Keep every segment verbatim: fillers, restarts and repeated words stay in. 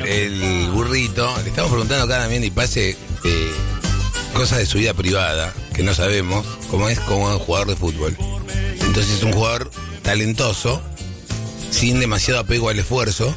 el burrito, le estamos preguntando acá también y pase eh, cosas de su vida privada que no sabemos, cómo es como un jugador de fútbol. Entonces es un jugador talentoso, sin demasiado apego al esfuerzo.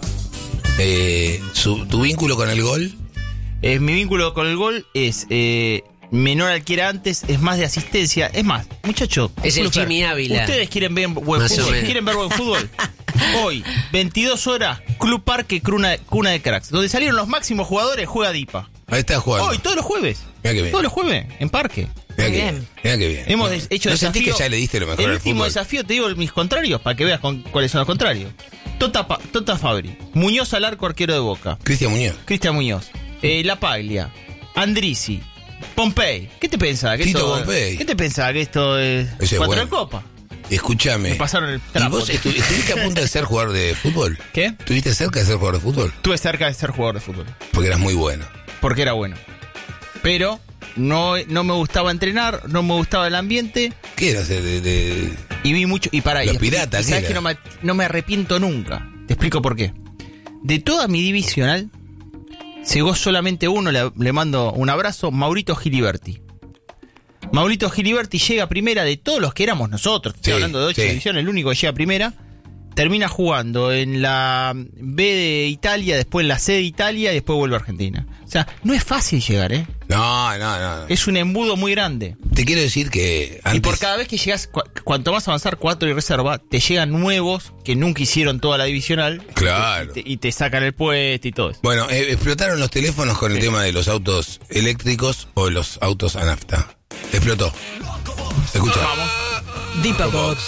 Eh, su, ¿Tu vínculo con el gol? Eh, mi vínculo con el gol es eh, menor al que era antes, es más de asistencia. Es más, muchachos, es el Jimmy Ávila. ¿Ustedes quieren ver buen Más fútbol? ¿Quieren ver buen fútbol? Hoy, veintidós horas, Club Parque, cuna, cuna de cracks. Donde salieron los máximos jugadores, juega Dipa. Ahí está jugando. Hoy, todos los jueves. Mirá que bien. Todos los jueves, en Parque. Mirá que bien. Mirá que bien. Hemos no, hecho ¿No desafío. sentís que ya le diste lo mejor El al último fútbol? desafío, te digo mis contrarios, para que veas con, cuáles son los contrarios. Tota, Tota Fabri, Muñoz al arco, arquero de Boca. Cristian Muñoz. Cristian Muñoz. Eh, La Paglia. Andrisi. Pompey. ¿Qué te pensás? Que Tito esto, Pompey. ¿Qué te pensás que esto es Ese es cuatro bueno. de copa? Escúchame. Me pasaron el ¿Y trapo. vos estu- estuviste a punto de ser jugador de fútbol? ¿Qué? ¿Estuviste cerca de ser jugador de fútbol? Estuve cerca de ser jugador de fútbol. Porque eras muy bueno. Porque era bueno. Pero no, no me gustaba entrenar, no me gustaba el ambiente. ¿Qué eras? De, de, de... Y vi mucho. Y para Los y, piratas, y sabes ¿qué que era? no me, no me arrepiento nunca. Te explico por qué. De toda mi divisional, llegó solamente uno, le, le mando un abrazo, Maurito Giliberti. Maurito Giliberti llega a primera de todos los que éramos nosotros. Estoy Sí, hablando de ocho sí. divisiones, el único que llega a primera. Termina jugando en la B de Italia, después en la C de Italia y después vuelve a Argentina. O sea, no es fácil llegar, ¿eh? No, no, no. Es un embudo muy grande. Te quiero decir que antes... Y por cada vez que llegas, cu- cuanto más avanzar cuatro y reserva, te llegan nuevos que nunca hicieron toda la divisional. Claro. Y te, y te sacan el puesto y todo eso. Bueno, eh, explotaron los teléfonos con el Sí. tema de los autos eléctricos o los autos a nafta. Explotó. Escucha. Vamos. Dipa Box.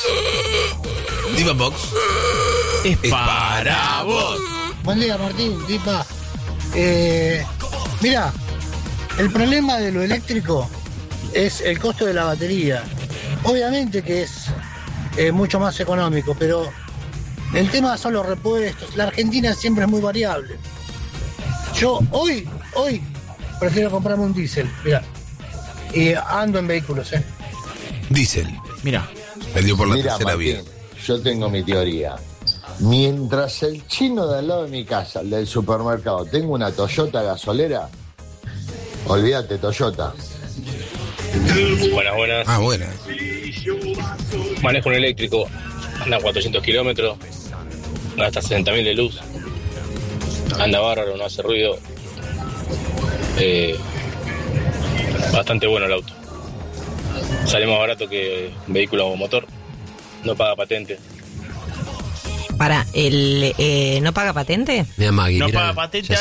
Diva Box. Es Es para para vos. Buen día, Martín, Dipa. Eh, mira, el problema de lo eléctrico es el costo de la batería. Obviamente que es eh, mucho más económico, pero el tema son los repuestos. La Argentina siempre es muy variable. Yo hoy, hoy prefiero comprarme un diésel, mira. Y ando en vehículos, ¿eh? Diesel. Mira. Vendió por la Mira, tercera Martín, vía. yo tengo mi teoría. Mientras el chino de al lado de mi casa, el del supermercado, tenga una Toyota gasolera, olvídate, Toyota. Buenas, buenas. Ah, buena. Manejo un eléctrico, anda a cuatrocientos kilómetros, gasta sesenta mil de luz, anda bárbaro, no hace ruido. Eh, bastante bueno el auto. Sale más barato que un vehículo a motor, no paga patente. Para, el eh, ¿no paga patente? Mira, Maggie, No mirá, paga patente ya